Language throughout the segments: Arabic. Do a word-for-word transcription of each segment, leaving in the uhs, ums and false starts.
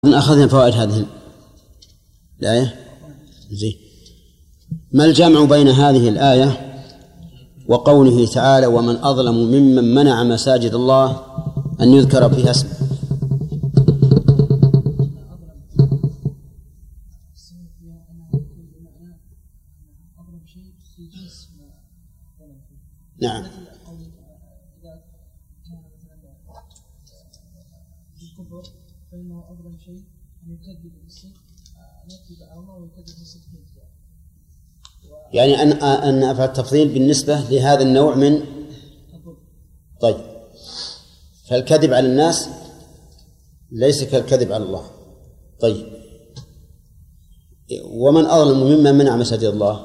أخذنا فوائد هذه الآية. زين. ما الجمع بين هذه الآية وقوله تعالى ومن أظلم ممن منع مساجد الله أن يذكر فيها اسمه؟ نعم. فإنه أظلم شيء أن يكذب بالصدق أن يكذب على الله ويكذب بالصدق. يعني أن أن أفعل التفضيل بالنسبة لهذا النوع من. طيب، فالكذب على الناس ليس كالكذب على الله. طيب، ومن أظلم ممن منع مساجد الله؟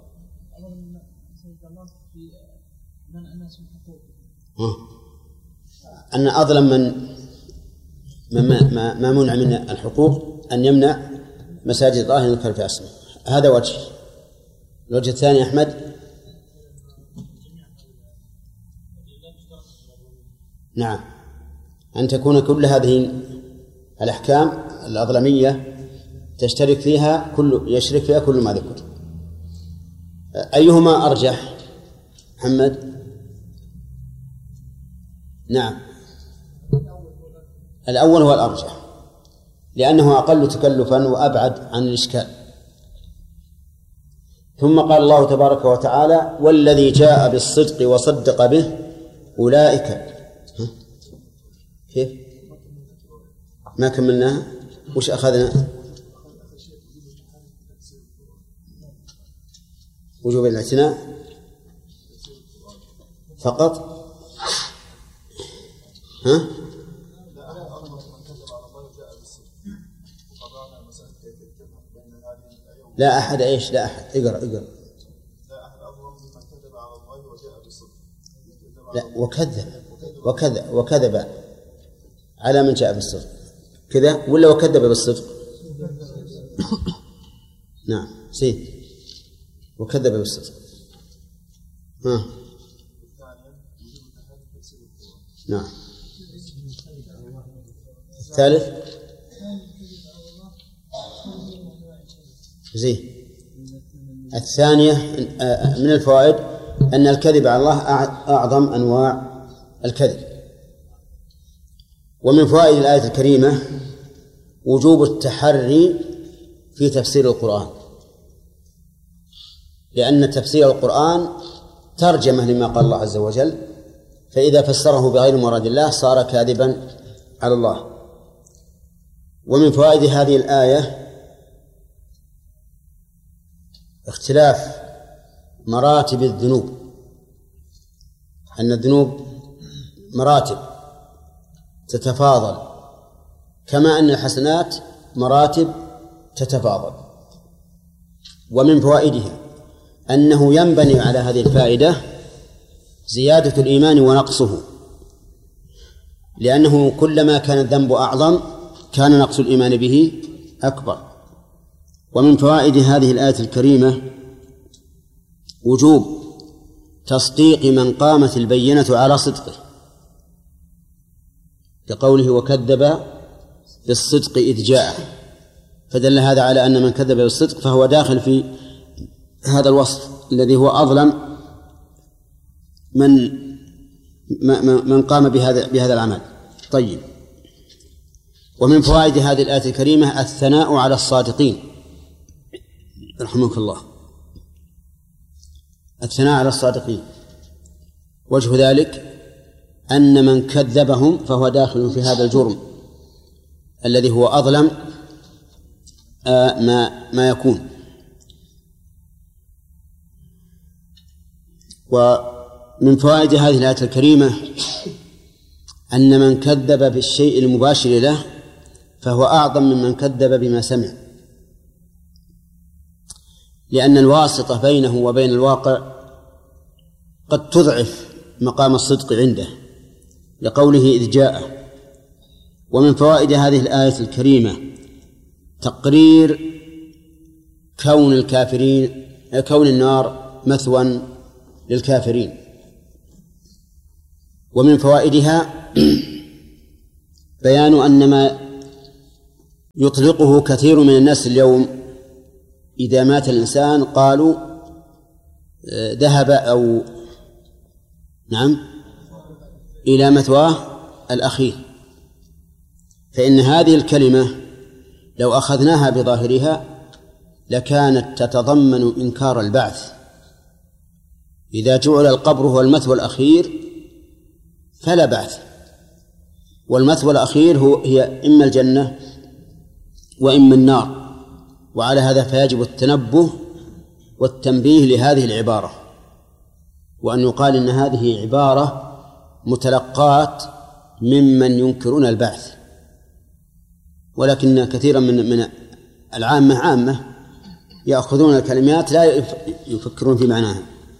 أن أظلم من ما ما منع من الحقوق أن يمنع مساجد الله أن يذكر في اسمه. هذا وجه. الوجه الثاني أحمد. نعم، أن تكون كل هذه الأحكام الأظلمية تشترك فيها كل يشرك فيها كل ما ذكر. أيهما أرجح محمد؟ نعم، الأول هو الأرجح لأنه أقل تكلفا وأبعد عن الإشكال. ثم قال الله تبارك وتعالى والذي جاء بالصدق وصدق به أولئك. كيف ما كملناها؟ وش أخذنا؟ وجوب الاعتناء فقط. ها؟ لا أحد إيش لا أحد اقرأ اقرأ لا أحد أظلم ممن كذب على الله وجاء بالصدق. لا وكذب وكذب وكذب على من جاء بالصدق كذا ولا وكذب بالصدق؟ نعم سيد وكذب بالصدق. ها نعم. الثالث زين. الثانية من الفوائد أن الكذب على الله أعظم أنواع الكذب. ومن فوائد الآية الكريمة وجوب التحري في تفسير القرآن، لأن تفسير القرآن ترجمة لما قال الله عز وجل، فإذا فسره بغير مراد الله صار كاذبا على الله. ومن فوائد هذه الآية اختلاف مراتب الذنوب، أن الذنوب مراتب تتفاضل كما أن الحسنات مراتب تتفاضل. ومن فوائدها أنه ينبني على هذه الفائدة زيادة الإيمان ونقصه، لأنه كلما كان الذنب أعظم كان نقص الإيمان به أكبر. ومن فوائد هذه الآية الكريمة وجوب تصديق من قامت البينة على صدقه، كقوله وكذب بالصدق إذ جاءه، فدل هذا على أن من كذب بالصدق فهو داخل في هذا الوصف الذي هو أظلم من من قام بهذا بهذا العمل. طيب، ومن فوائد هذه الآية الكريمة الثناء على الصادقين رحمك الله، الثناء على الصادقين. وجه ذلك أن من كذبهم فهو داخل في هذا الجرم الذي هو أظلم ما ما يكون. ومن فوائد هذه الآية الكريمة أن من كذب بالشيء المباشر له فهو أعظم ممن كذب بما سمع، لأن الواسطة بينه وبين الواقع قد تضعف مقام الصدق عنده لقوله إذ جاء. ومن فوائد هذه الآية الكريمة تقرير كون الكافرين كون النار مثوى للكافرين. ومن فوائدها بيان أن ما يطلقه كثير من الناس اليوم. إذا مات الإنسان قالوا ذهب أو نعم إلى مثواه الأخير، فإن هذه الكلمة لو أخذناها بظاهرها لكانت تتضمن إنكار البعث. إذا جعل القبر هو المثوى الأخير فلا بعث، والمثوى الأخير هو هي إما الجنة وإما النار. وعلى هذا فيجب التنبه والتنبيه لهذه العبارة، وأن يقال إن هذه عبارة متلقاة ممن ينكرون البعث، ولكن كثيرا من من العامة عامة يأخذون الكلمات لا يفكرون في معناها.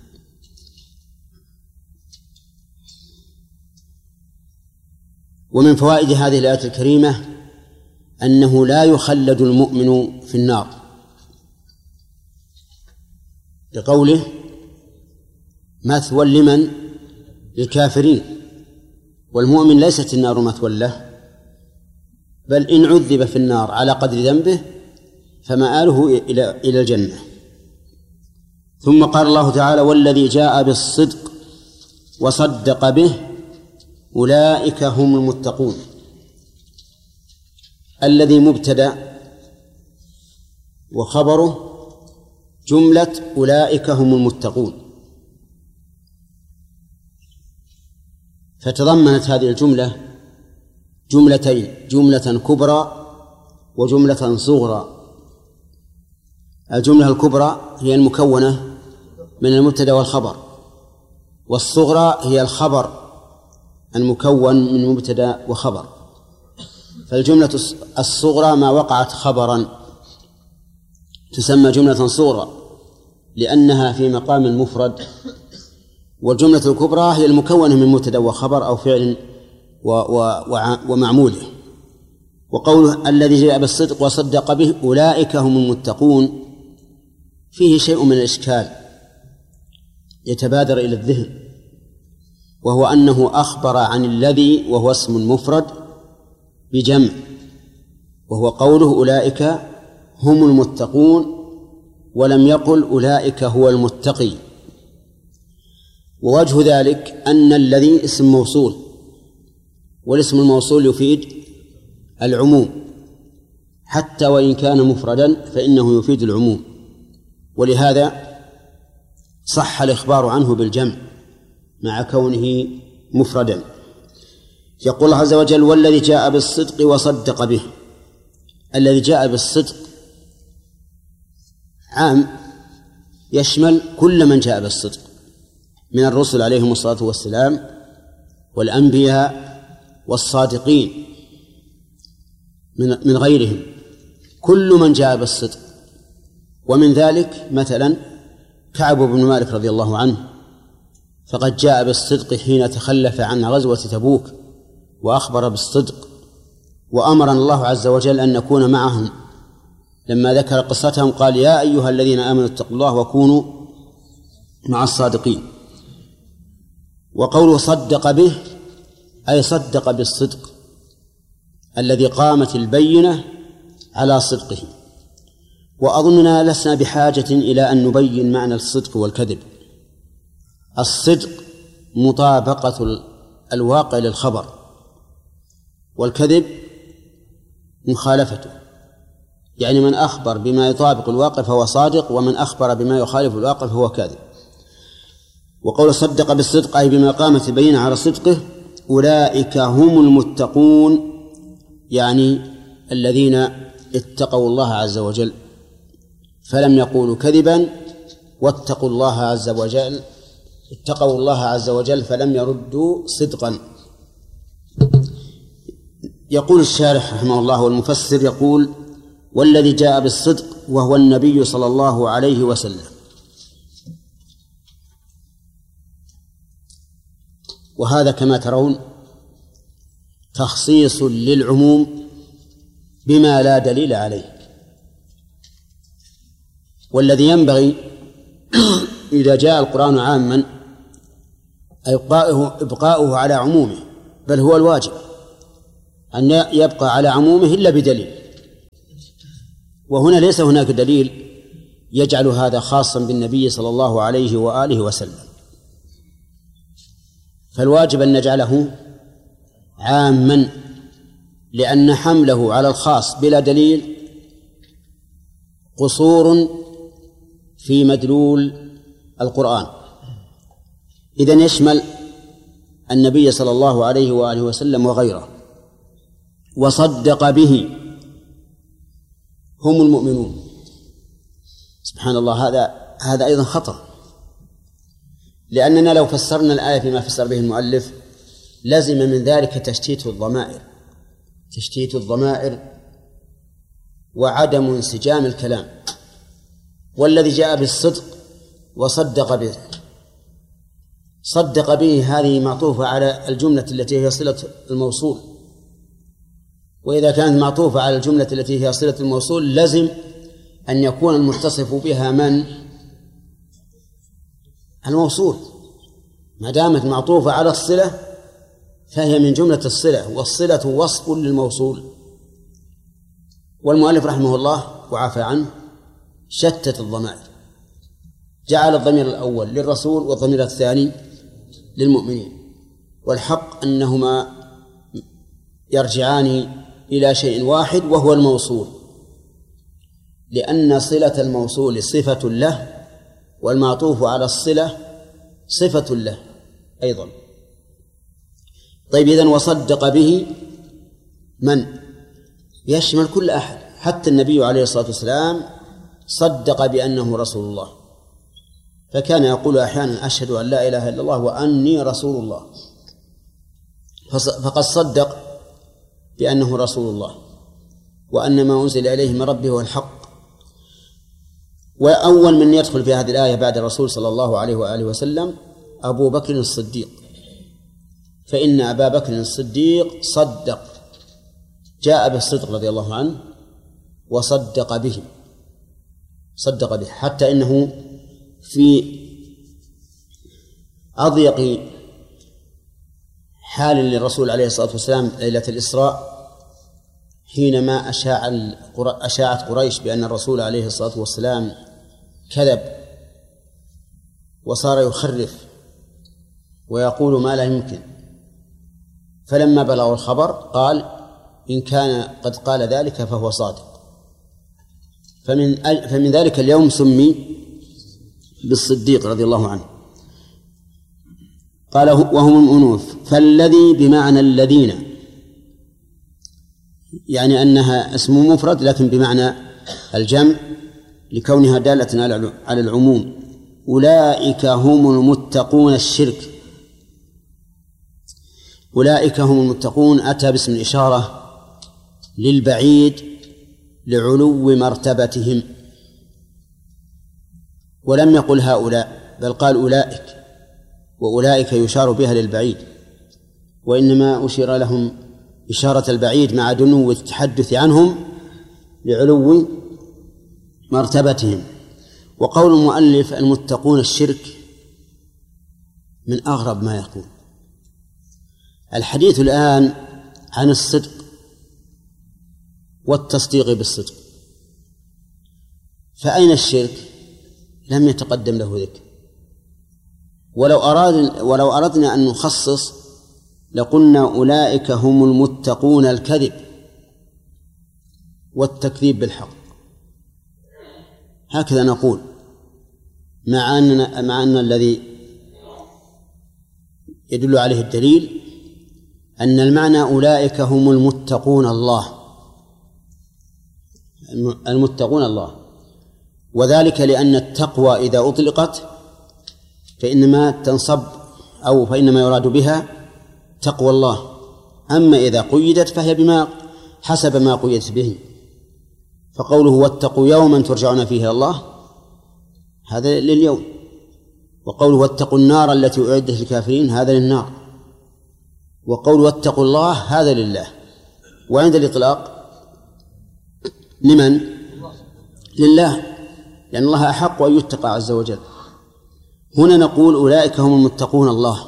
ومن فوائد هذه الآية الكريمة أنه لا يخلد المؤمن في النار، لقوله مثوى لمن؟ للكافرين، والمؤمن ليست النار مثوى له، بل إن عذب في النار على قدر ذنبه فمآله إلى إلى الجنة. ثم قال الله تعالى والذي جاء بالصدق وصدق به أولئك هم المتقون. الذي مبتدأ وخبره جملة أولئك هم المتقون، فتضمنت هذه الجملة جملتين، جملة كبرى وجملة صغرى. الجملة الكبرى هي المكونة من المبتدأ والخبر، والصغرى هي الخبر المكون من مبتدأ وخبر. فالجملة الصغرى ما وقعت خبرا تسمى جملة صغرى لأنها في مقام المفرد، والجملة الكبرى هي المكونة من مبتدأ وخبر أو فعل ومعموله. وقوله الذي جاء بالصدق وصدق به أولئك هم المتقون فيه شيء من الإشكال يتبادر إلى الذهن، وهو أنه أخبر عن الذي وهو اسم مفرد بجمع، وهو قوله أولئك هم المتقون، ولم يقل أولئك هو المتقي. ووجه ذلك أن الذي اسم موصول، والاسم الموصول يفيد العموم، حتى وإن كان مفردا فإنه يفيد العموم، ولهذا صح الإخبار عنه بالجمع مع كونه مفردا. يقول الله عز وجل والذي جاء بالصدق وصدق به. الذي جاء بالصدق عام يشمل كل من جاء بالصدق من الرسل عليهم الصلاة والسلام والأنبياء والصادقين من غيرهم، كل من جاء بالصدق. ومن ذلك مثلا كعب بن مالك رضي الله عنه، فقد جاء بالصدق حين تخلف عن غزوة تبوك وأخبر بالصدق، وأمرنا الله عز وجل أن نكون معهم. لما ذكر قصتهم قال يا أيها الذين آمنوا اتقوا الله وكونوا مع الصادقين. وقوله صدق به أي صدق بالصدق الذي قامت البينة على صدقه. وأظننا لسنا بحاجة إلى أن نبين معنى الصدق والكذب. الصدق مطابقة الواقع للخبر، والكذب مخالفته، يعني من أخبر بما يطابق الواقع فهو صادق، ومن أخبر بما يخالف الواقع فهو كاذب. وقول صدق بالصدق أي بما قامت البينة على صدقه. أولئك هم المتقون، يعني الذين اتقوا الله عز وجل، فلم يقولوا كذبا واتقوا الله عز وجل، اتقوا الله عز وجل فلم يردوا صدقا. يقول الشارح رحمه الله والمفسر يقول والذي جاء بالصدق وهو النبي صلى الله عليه وسلم. وهذا كما ترون تخصيص للعموم بما لا دليل عليه. والذي ينبغي إذا جاء القرآن عاما إبقاؤه, إبقاؤه على عمومه، بل هو الواجب أن يبقى على عمومه إلا بدليل. وهنا ليس هناك دليل يجعل هذا خاصا بالنبي صلى الله عليه وآله وسلم، فالواجب أن نجعله عاما، لأن حمله على الخاص بلا دليل قصور في مدلول القرآن. إذن يشمل النبي صلى الله عليه وآله وسلم وغيره. وصدق به هم المؤمنون. سبحان الله، هذا هذا أيضا خطأ، لأننا لو فسرنا الآية بما فسر به المؤلف لزم من ذلك تشتيت الضمائر تشتيت الضمائر وعدم انسجام الكلام. والذي جاء بالصدق وصدق به، صدق به هذه معطوفة على الجملة التي هي صلة الموصول، وإذا كانت معطوفة على الجملة التي هي صلة الموصول لزم أن يكون المتصف بها من؟ الموصول. ما دامت معطوفة على الصلة فهي من جملة الصلة، والصلة وصف للموصول. والمؤلف رحمه الله وعفى عنه شتت الضمائر، جعل الضمير الأول للرسول والضمير الثاني للمؤمنين، والحق أنهما يرجعان إلى شيء واحد وهو الموصول، لأن صلة الموصول صفة له، والمعطوف على الصلة صفة له أيضا. طيب، إذن وصدق به من؟ يشمل كل أحد، حتى النبي عليه الصلاة والسلام صدق بأنه رسول الله، فكان يقول أحيانا أشهد أن لا إله إلا الله وأني رسول الله، فقد صدق بأنه رسول الله وأن ما أنزل إليه من ربه هو الحق. وأول من يدخل في هذه الآية بعد الرسول صلى الله عليه وآله وسلم أبو بكر الصديق، فإن أبا بكر الصديق صدق، جاء بالصدق رضي الله عنه وصدق به صدق به حتى إنه في أضيق حال للرسول عليه الصلاة والسلام ليلة الإسراء، حينما أشاع أشاعت قريش بأن الرسول عليه الصلاة والسلام كذب وصار يخرف ويقول ما لا يمكن، فلما بلغوا الخبر قال إن كان قد قال ذلك فهو صادق. فمن فمن ذلك اليوم سمي بالصديق رضي الله عنه. قال وهم المؤنوث، فالذي بمعنى الذين، يعني أنها اسم مفرد لكن بمعنى الجمع لكونها دالة على العموم. أولئك هم المتقون الشرك، أولئك هم المتقون أتى باسم الإشارة للبعيد لعلو مرتبتهم، ولم يقل هؤلاء بل قال أولئك، وأولئك يشار بها للبعيد، وإنما أشير لهم إشارة البعيد مع دنو التحدث عنهم لعلو مرتبتهم. وقول المؤلف المتقون الشرك من أغرب ما يكون. الحديث الآن عن الصدق والتصديق بالصدق، فأين الشرك؟ لم يتقدم له ذكر. ولو أراد ولو أردنا أن نخصص لقلنا أولئك هم المتقون الكذب والتكذيب بالحق، هكذا نقول، مع أن مع أن الذي يدل عليه الدليل أن المعنى أولئك هم المتقون الله، المتقون الله، وذلك لأن التقوى إذا أطلقت فإنما تنصب أو فإنما يراد بها تقوى الله، أما إذا قيدت فهي بما حسب ما قيدت به. فقوله واتقوا يوما ترجعون فيه إلى الله هذا لليوم، وقوله واتقوا النار التي أعدت للكافرين هذا للنار، وقوله واتقوا الله هذا لله. وعند الإطلاق لمن؟ لله، لأن الله أحق أن يتقى عز وجل. هنا نقول أولئك هم المتقون الله،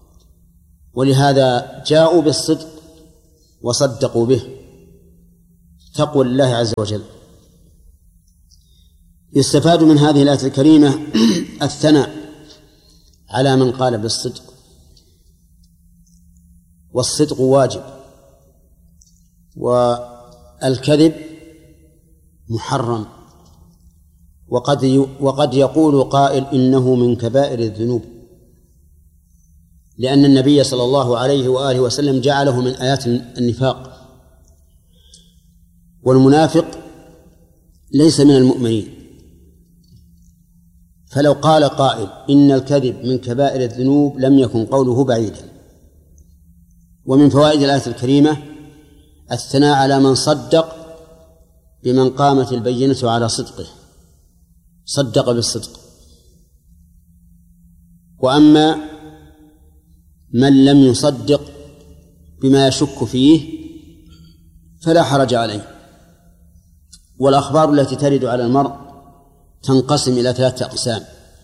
ولهذا جاءوا بالصدق وصدقوا به، تقوى الله عز وجل. يستفاد من هذه الآية الكريمة الثناء على من قال بالصدق، والصدق واجب، والكذب محرم. وقد وقد يقول قائل إنه من كبائر الذنوب، لأن النبي صلى الله عليه وآله وسلم جعله من آيات النفاق، والمنافق ليس من المؤمنين. فلو قال قائل إن الكذب من كبائر الذنوب لم يكن قوله بعيدا. ومن فوائد الآية الكريمة الثناء على من صدق بمن قامت البينة على صدقه، صدق بالصدق. وأما من لم يصدق بما يشك فيه فلا حرج عليه. والأخبار التي ترد على المرء تنقسم إلى ثلاثة أقسام: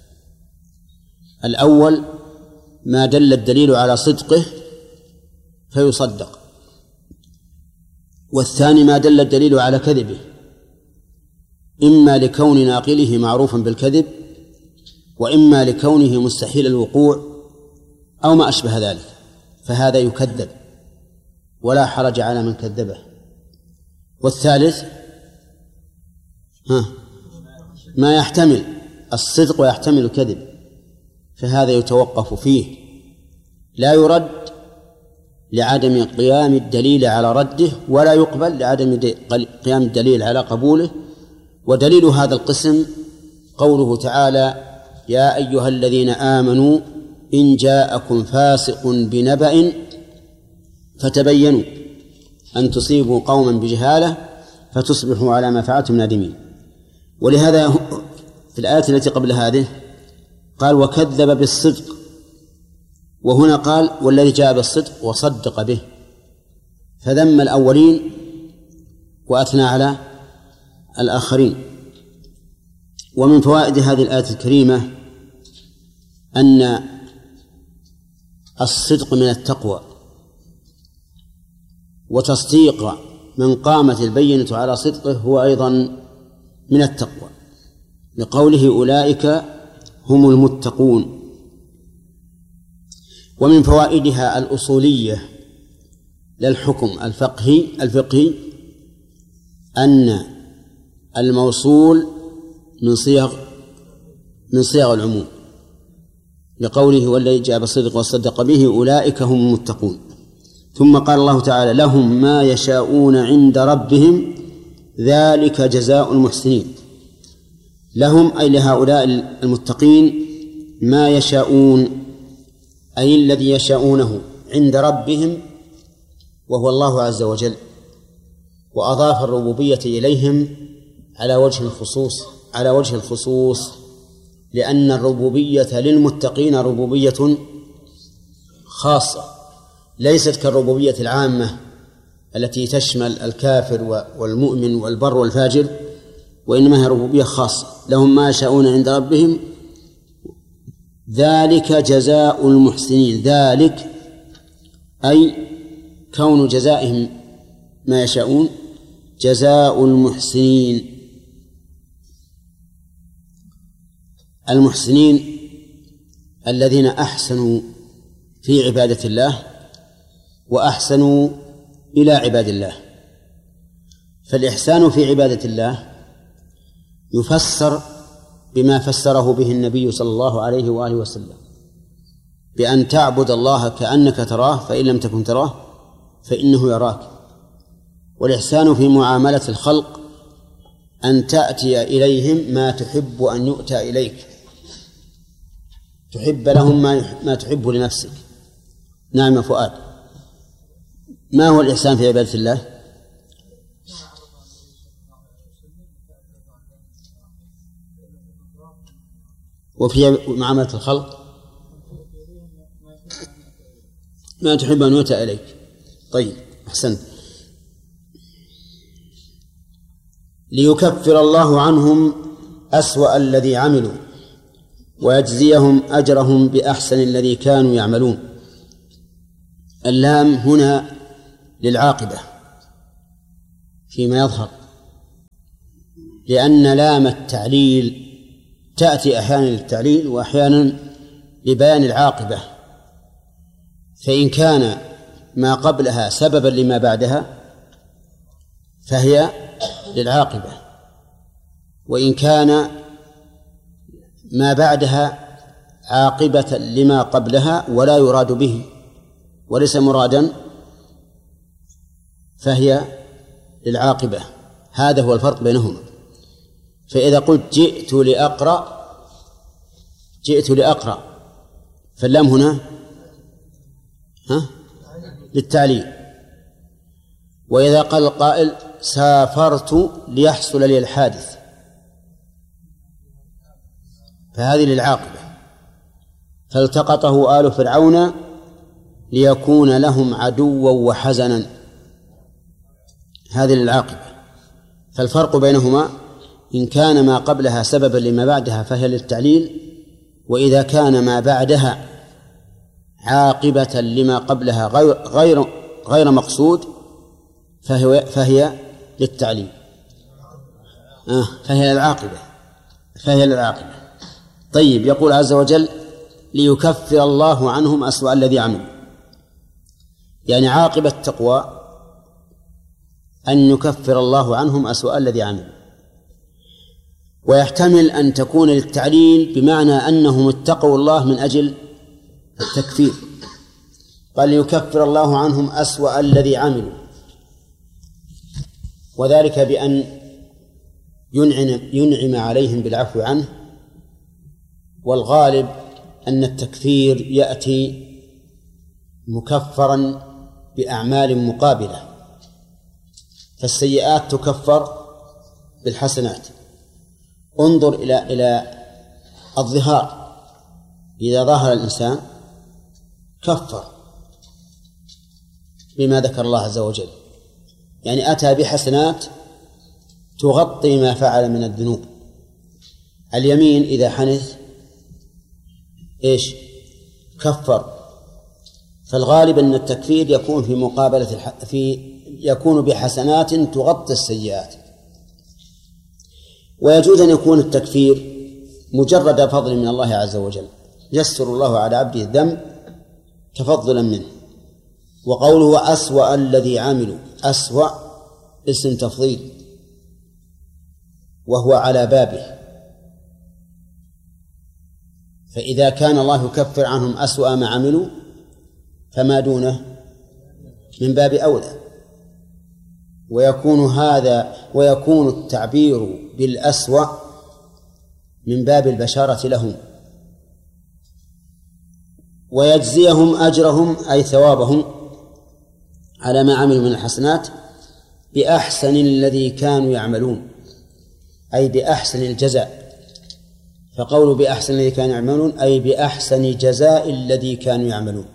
الأول ما دل الدليل على صدقه فيصدق، والثاني ما دل الدليل على كذبه، إما لكون ناقله معروفا بالكذب، وإما لكونه مستحيل الوقوع أو ما أشبه ذلك، فهذا يكذب ولا حرج على من كذبه. والثالث ها ما يحتمل الصدق ويحتمل الكذب، فهذا يتوقف فيه، لا يرد لعدم قيام الدليل على رده، ولا يقبل لعدم قيام الدليل على قبوله. ودليل هذا القسم قوله تعالى: يا أيها الذين آمنوا إن جاءكم فاسق بنبأ فتبينوا أن تصيبوا قوما بجهالة فتصبحوا على ما فعلتم نادمين. ولهذا في الآية التي قبل هذه قال: وكذب بالصدق، وهنا قال: والذي جاء بالصدق وصدق به، فذم الأولين وأثنى على الآخرين. ومن فوائد هذه الآية الكريمة أن الصدق من التقوى، وتصديق من قامت البينة على صدقه هو أيضا من التقوى، لقوله: أولئك هم المتقون. ومن فوائدها الأصولية للحكم الفقهي الفقهي أن الموصول من صيغ من صيغ العموم، لقوله: والذي جاء بالصدق وصدق به أولئك هم المتقون. ثم قال الله تعالى: لهم ما يشاءون عند ربهم ذلك جزاء المحسنين. لهم أي لهؤلاء المتقين ما يشاءون، أي الذي يشاءونه عند ربهم وهو الله عز وجل، وأضاف الربوبية إليهم على وجه الخصوص على وجه الخصوص لأن الربوبية للمتقين ربوبية خاصة، ليست كالربوبية العامة التي تشمل الكافر والمؤمن والبر والفاجر، وإنما هي ربوبية خاصة. لهم ما يشاءون عند ربهم ذلك جزاء المحسنين. ذلك أي كون جزائهم ما يشاءون جزاء المحسنين. المحسنين الذين أحسنوا في عبادة الله وأحسنوا إلى عباد الله. فالإحسان في عبادة الله يفسر بما فسره به النبي صلى الله عليه وآله وسلم، بأن تعبد الله كأنك تراه، فإن لم تكن تراه فإنه يراك. والإحسان في معاملة الخلق أن تأتي إليهم ما تحب أن يؤتى إليك، تحب لهم ما تحب لنفسك. نعم فؤاد، ما هو الإحسان في عبادة الله؟ وفي معاملة الخلق ما تحب أن يؤتى إليك. طيب أحسنت. ليكفر الله عنهم أسوأ الذي عملوا ويجزيهم أجرهم بأحسن الذي كانوا يعملون. اللام هنا للعاقبة فيما يظهر، لأن لام التعليل تأتي أحيانا للتعليل وأحيانا لبيان العاقبة، فإن كان ما قبلها سببا لما بعدها فهي للعاقبة، وإن كان ما بعدها عاقبة لما قبلها ولا يراد به وليس مرادا فهي للعاقبة. هذا هو الفرق بينهما. فإذا قلت جئت لأقرأ جئت لأقرأ فاللام هنا ها للتعليل. وإذا قال القائل سافرت ليحصل لي الحادث فهذه للعاقبة. فالتقطه آل فرعون ليكون لهم عدوا وحزنا، هذه للعاقبة. فالفرق بينهما إن كان ما قبلها سببا لما بعدها فهي للتعليل، وإذا كان ما بعدها عاقبة لما قبلها غير غير غير مقصود فهي فهي للتعليل آه فهي للعاقبة فهي للعاقبة. طيب، يقول عز وجل ليكفر الله عنهم أسوأ الذي عملوا، يعني عاقبة التقوى أن يكفر الله عنهم أسوأ الذي عملوا. ويحتمل أن تكون للتعليل بمعنى أنهم اتقوا الله من أجل التكفير، قال ليكفر الله عنهم أسوأ الذي عملوا، وذلك بأن ينعم, ينعم عليهم بالعفو عنه. والغالب أن التكفير يأتي مكفرا بأعمال مقابلة، فالسيئات تكفر بالحسنات. انظر إلى إلى الظهار، إذا ظهر الإنسان كفر بما ذكر الله عز وجل، يعني أتى بحسنات تغطي ما فعل من الذنوب. اليمين إذا حنث إيش كفر. فالغالب أن التكفير يكون في مقابلة الح... في يكون بحسنات تغطي السيئات. ويجوز أن يكون التكفير مجرد فضل من الله عز وجل، يسر الله على عبده الذنب تفضلا منه. وقوله أسوأ الذي عملوا، أسوأ اسم تفضيل وهو على بابه، فإذا كان الله يكفر عنهم أسوأ ما عملوا فما دونه من باب أولى. ويكون هذا ويكون التعبير بالأسوأ من باب البشارة لهم ويجزيهم أجرهم أي ثوابهم على ما عملوا من الحسنات بأحسن الذي كانوا يعملون، أي بأحسن الجزاء. فقولوا بأحسن الذي كانوا يعملون أي بأحسن جزاء الذي كانوا يعملون،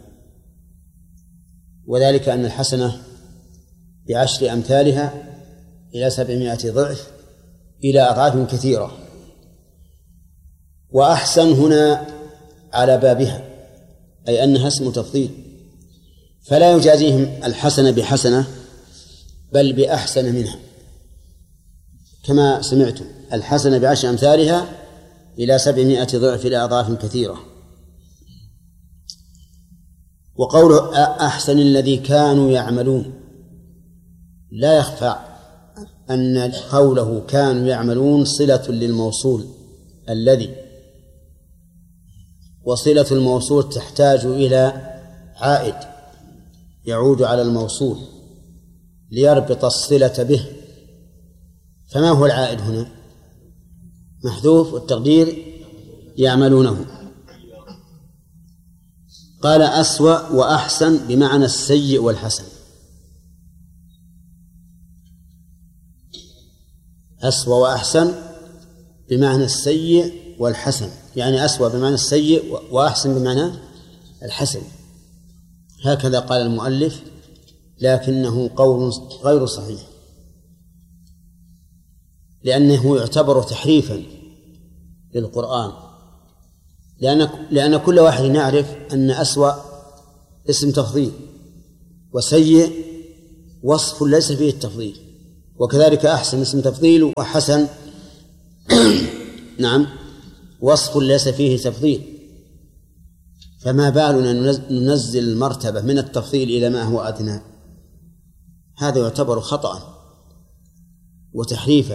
وذلك أن الحسنة بعشر أمثالها إلى سبعمائة ضعف إلى أضعاف كثيرة. وأحسن هنا على بابها، أي أنها اسم تفضيل، فلا يجازيهم الحسنة بحسنة بل بأحسن منها، كما سمعتم الحسنة بعشر أمثالها إلى سبعمائة ضعف إلى أضعاف كثيرة. وقوله أحسن الذي كانوا يعملون، لا يخفى أن قوله كانوا يعملون صلة للموصول الذي، وصلة الموصول تحتاج إلى عائد يعود على الموصول ليربط الصلة به. فما هو العائد هنا؟ محذوف، والتقدير يعملونه. قال أسوأ وأحسن بمعنى السيء والحسن. أسوأ وأحسن بمعنى السيء والحسن، يعني أسوأ بمعنى السيء وأحسن بمعنى الحسن، هكذا قال المؤلف، لكنه قول غير صحيح، لأنه يعتبر تحريفا للقرآن، لأن لأن كل واحد يعرف أن أسوأ اسم تفضيل وسيء وصف ليس فيه التفضيل، وكذلك أحسن اسم تفضيل وحسن نعم وصف ليس فيه تفضيل، فما بالنا ننزل المرتبة من التفضيل إلى ما هو أدنى؟ هذا يعتبر خطأ وتحريفا.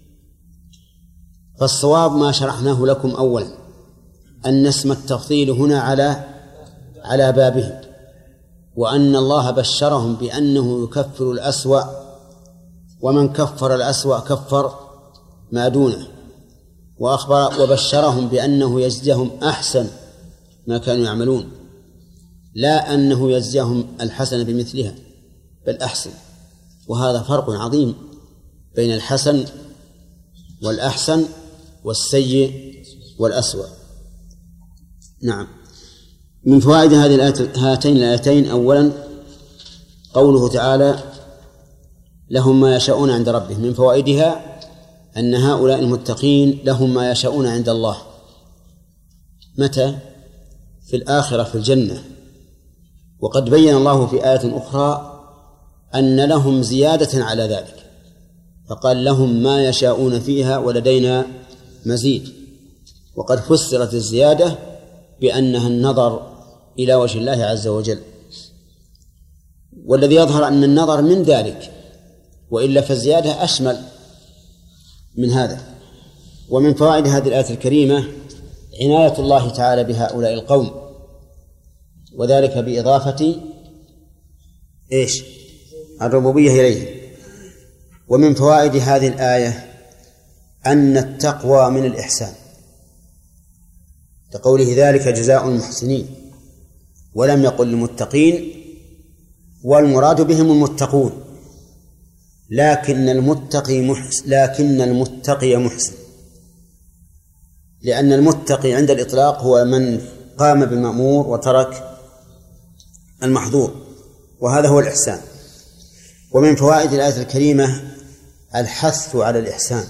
فالصواب ما شرحناه لكم أولا، أن اسم التفضيل هنا على على بابه، وأن الله بشرهم بأنه يكفر الأسوأ، ومن كفر الأسوأ كفر ما دونه، وأخبر وبشرهم بأنه يجزيهم أحسن ما كانوا يعملون، لا أنه يجزيهم الحسن بمثلها بل أحسن. وهذا فرق عظيم بين الحسن والأحسن والسيء والأسوأ. نعم. من فوائد هذه الآية هاتين الآيتين أولا قوله تعالى لهم ما يشاءون عند ربهم. من فوائدها أن هؤلاء المتقين لهم ما يشاءون عند الله. متى؟ في الآخرة في الجنة. وقد بين الله في آية أخرى أن لهم زيادة على ذلك، فقال لهم ما يشاءون فيها ولدينا مزيد. وقد فسرت الزيادة بأنها النظر إلى وجه الله عز وجل، والذي يظهر أن النظر من ذلك، وإلا فالزيادة أشمل من هذا. ومن فوائد هذه الآية الكريمة عناية الله تعالى بهؤلاء القوم، وذلك بإضافة إيش؟ الربوبية إليه. ومن فوائد هذه الآية أن التقوى من الإحسان، كقوله ذلك جزاء المحسنين، ولم يقل المتقين، والمراد بهم المتقون، لكن المتقي محسن لكن المتقي محسن، لأن المتقي عند الإطلاق هو من قام بالمأمور وترك المحظور، وهذا هو الإحسان. ومن فوائد الآية الكريمة الحث على الإحسان،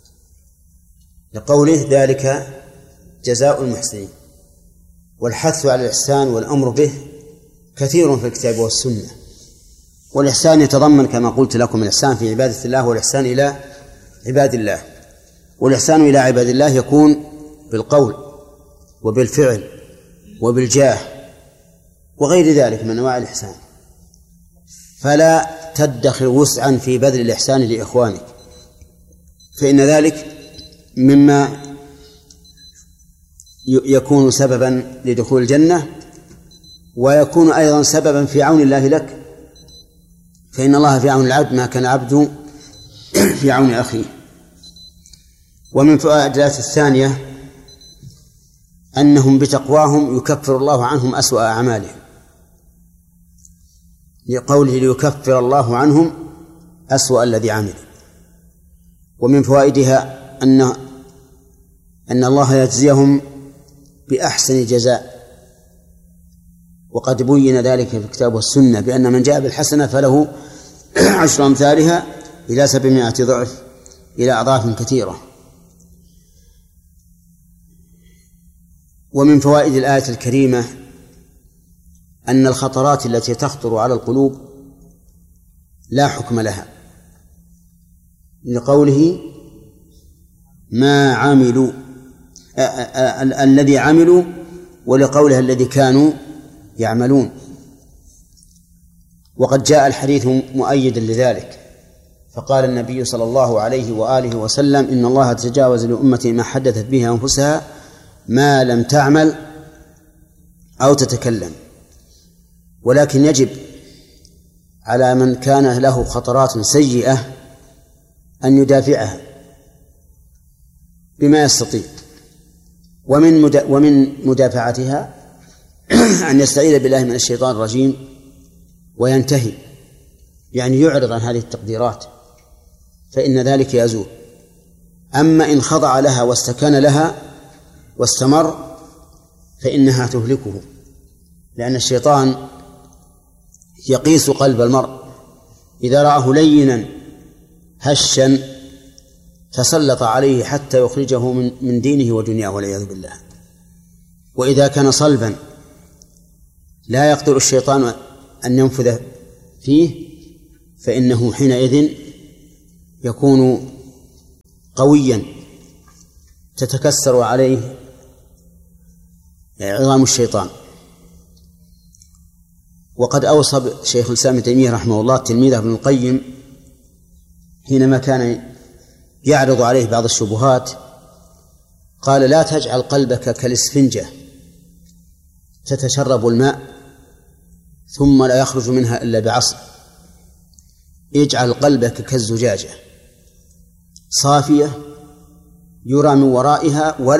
لقوله ذلك جزاء المحسنين. والحث على الإحسان والأمر به كثير في الكتاب والسنة. والإحسان يتضمن كما قلت لكم الإحسان في عبادة الله والإحسان إلى عباد الله. والإحسان إلى عباد الله يكون بالقول وبالفعل وبالجاه وغير ذلك من أنواع الإحسان. فلا تدخر وسعا في بذل الإحسان لإخوانك، فإن ذلك مما يكون سببا لدخول الجنة، ويكون أيضا سببا في عون الله لك، فإن الله في عون العبد ما كان العبد في عون أخيه. ومن فوائد الآية الثانية أنهم بتقواهم يكفر الله عنهم أسوأ أعمالهم، لقوله ليكفر الله عنهم أسوأ الذي عملوا. ومن فوائدها أن أن الله يجزيهم بأحسن جزاء، وقد بين ذلك في الكتاب والسنة بأن من جاء بالحسنة فله عشر أمثالها إلى سبعمائة ضعف إلى أضعاف كثيرة. ومن فوائد الآية الكريمة أن الخطرات التي تخطر على القلوب لا حكم لها، لقوله ما عملوا الذي عملوا، ولقولها الذي كانوا يعملون. وقد جاء الحديث مؤيدا لذلك، فقال النبي صلى الله عليه وآله وسلم إن الله تجاوز لأمتي ما حدثت به أنفسها ما لم تعمل أو تتكلم. ولكن يجب على من كان له خطرات سيئة أن يدافعها بما يستطيع، ومن ومن مدافعتها أن يستعيذ بالله من الشيطان الرجيم وينتهي، يعني يعرض عن هذه التقديرات، فإن ذلك يزول. أما إن خضع لها واستكان لها واستمر فإنها تهلكه، لأن الشيطان يقيس قلب المرء، إذا رآه لينا هشا تسلط عليه حتى يخرجه من من دينه ودنياه والعياذ بالله. وإذا كان صلبا لا يقدر الشيطان أن ينفذ فيه فإنه حينئذ يكون قويا تتكسر عليه عظام الشيطان. وقد أوصى شيخ الإسلام ابن تيمية رحمه الله تلميذه ابن القيم حينما كان يعرض عليه بعض الشبهات، قال: لا تجعل قلبك كالإسفنجة تتشرب الماء ثم لا يخرج منها إلا بعصر، اجعل قلبك كالزجاجة صافية يرى من ورائها ولا